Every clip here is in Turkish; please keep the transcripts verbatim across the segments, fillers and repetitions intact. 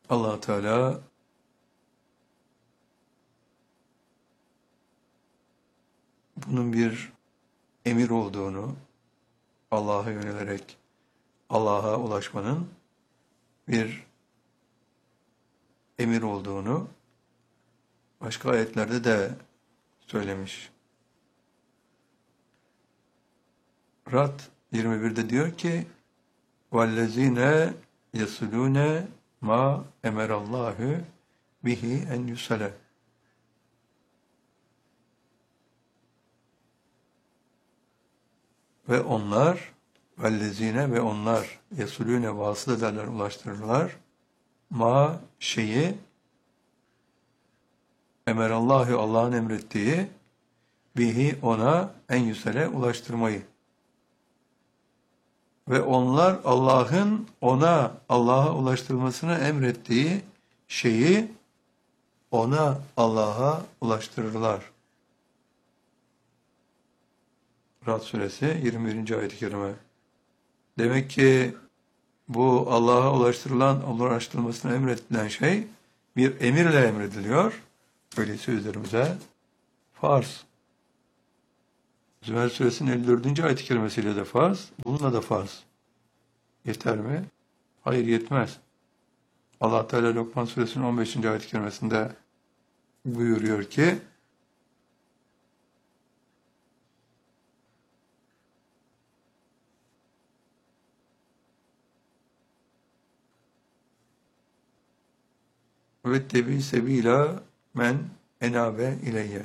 Allah Teala bunun bir emir olduğunu, Allah'a yönelerek Allah'a ulaşmanın bir emir olduğunu başka ayetlerde de söylemiş. Rad yirmi birde diyor ki وَالَّذ۪ينَ يَصُلُونَ مَا اَمَرَ اللّٰهُ بِهِ اَنْ يُسَلَ Ve onlar vellezine ve onlar yesulüne vasıl ederler, ulaştırırlar. Ma şeyi emerallahu Allah'ın emrettiği bihi ona en yüsele ulaştırmayı. Ve onlar Allah'ın ona Allah'a ulaştırmasını emrettiği şeyi ona Allah'a ulaştırırlar. Rad suresi yirmi birinci ayet-i kerime. Demek ki bu Allah'a ulaştırılan, ulaştırılmasına emredilen şey bir emirle emrediliyor. Öyleyse üzerimize farz. Zümer suresinin elli dördüncü ayet-i kerimesiyle de farz, bununla da farz. Yeter mi? Hayır, yetmez. Allah Teala Lokman suresinin on beşinci ayet-i kerimesinde buyuruyor ki ve tebi sebila men enabe ileyye.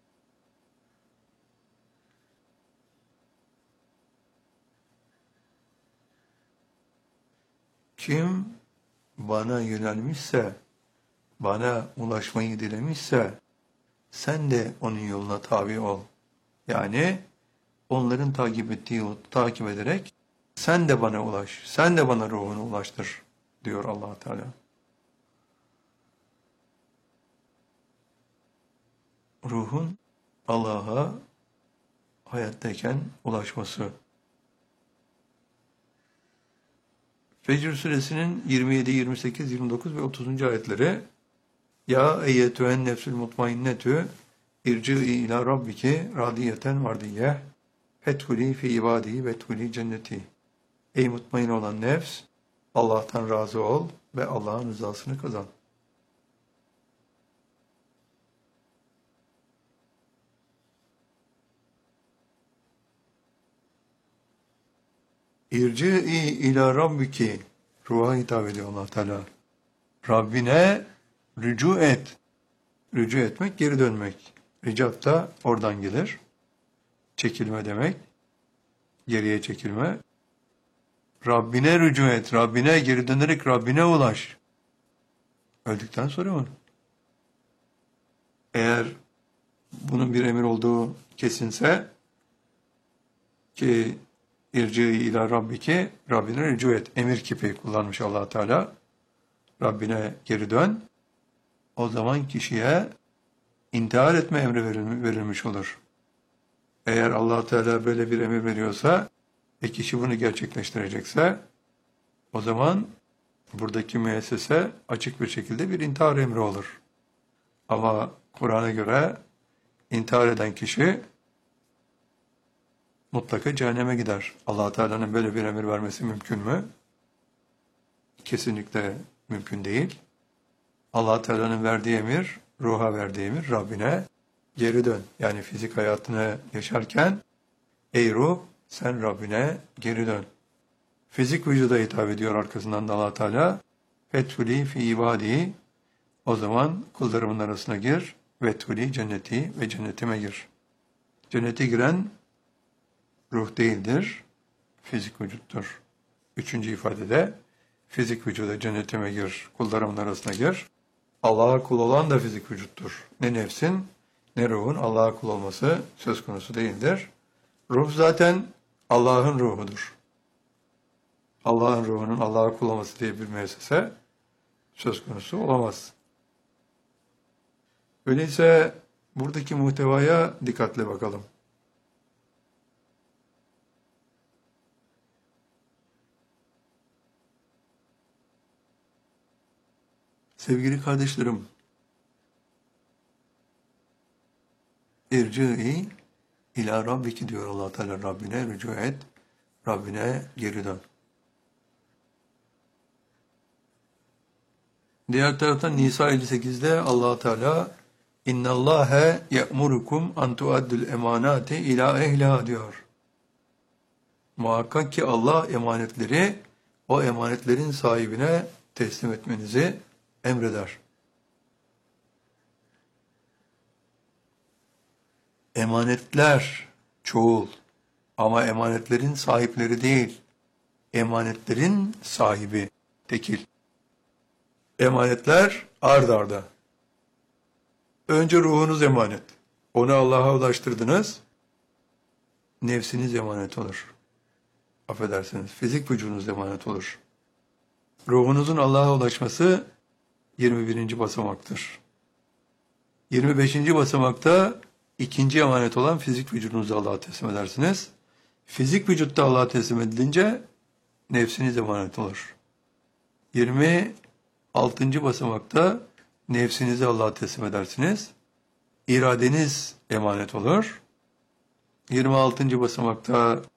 Kim bana yönelmişse, bana ulaşmayı dilemişse, sen de onun yoluna tabi ol. Yani onların takip ettiği yolu takip ederek sen de bana ulaş, sen de bana ruhunu ulaştır diyor Allah Teala. Ruhun Allah'a hayattayken ulaşması. Fecr suresinin yirmi yedi, yirmi sekiz, yirmi dokuz ve otuzuncu ayetleri Ya eyyetühen nefsül mutmainnetü irci'i ila rabbiki radiyeten mardiyeh fethuli fi ibadihi ve thuli cenneti. Ey mutmain olan nefs, Allah'tan razı ol ve Allah'ın rızasını kazan. İrci'i ila rabbiki, ruha hitap ediyor Allah Teala. Rabbine rücu et. Rücu etmek, geri dönmek. Ricat da oradan gelir. Çekilme demek. Geriye çekilme. Rabbine rücu et. Rabbine geri dönerek Rabbine ulaş. Öldükten sonra mı? Eğer bunun bir emir olduğu kesinse ki İrci ila rabbiki, Rabbine rücu et. Emir kipi kullanmış Allah Teala. Rabbine geri dön. O zaman kişiye intihar etme emri verilmiş olur. Eğer Allah Teala böyle bir emir veriyorsa ve kişi bunu gerçekleştirecekse o zaman buradaki müessese açık bir şekilde bir intihar emri olur. Ama Kur'an'a göre intihar eden kişi mutlaka cehenneme gider. Allah Teala'nın böyle bir emir vermesi mümkün mü? Kesinlikle mümkün değil. Allah Teala'nın verdiği emir, ruha verdiği emir, Rabbine geri dön. Yani fizik hayatını yaşarken, ey ruh sen Rabbine geri dön. Fizik vücuda hitap ediyor arkasından da Allah Teala. Fethuli fi ibadi. O zaman kullarımın arasına gir. Vethuli cenneti ve cennetime gir. Cennete giren ruh değildir, fizik vücuttur. Üçüncü ifadede fizik vücuda cennetime gir, kullarımın arasına gir. Allah'a kul olan da fizik vücuttur. Ne nefsin ne ruhun Allah'a kul olması söz konusu değildir. Ruh zaten Allah'ın ruhudur. Allah'ın ruhunun Allah'a kul olması diye bir müessese söz konusu olamaz. Öyleyse buradaki muhtevaya dikkatle bakalım. Sevgili kardeşlerim, irci'i ila rabbiki diyor Allah Teala, Rabbine rücu et, Rabbine geri dön. Diğer taraftan Nisa elli sekizde Allah Teala İnnallâhe ye'murukum an tuaddul emanati ila ehliha diyor. Muhakkak ki Allah emanetleri o emanetlerin sahibine teslim etmenizi emreder. Emanetler çoğul ama emanetlerin sahipleri değil. Emanetlerin sahibi tekil. Emanetler ard arda. Önce ruhunuz emanet. Onu Allah'a ulaştırdınız. Nefsiniz emanet olur. Affedersiniz. Fizik vücudunuz emanet olur. Ruhunuzun Allah'a ulaşması yirmi birinci basamaktır. yirmi beşinci basamakta ikinci emanet olan fizik vücudunuzu Allah'a teslim edersiniz. Fizik vücutta Allah'a teslim edilince nefsiniz emanet olur. yirmi altıncı basamakta nefsinizi Allah'a teslim edersiniz. İradeniz emanet olur. yirmi altıncı basamakta